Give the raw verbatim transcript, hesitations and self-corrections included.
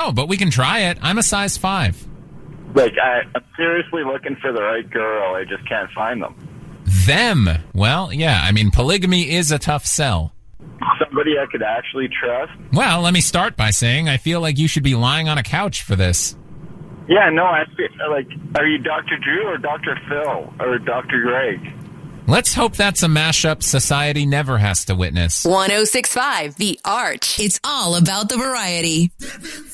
know, but we can try it. I'm a size five. Like, I, I'm seriously looking for the right girl. I just can't find them. Them. Well, yeah, I mean, polygamy is a tough sell. Somebody I could actually trust? Well, let me start by saying I feel like you should be lying on a couch for this. Yeah, no, I feel like, are you Doctor Drew or Doctor Phil or Doctor Greg? Let's hope that's a mashup society never has to witness. one oh six point five The Arch. It's all about the variety.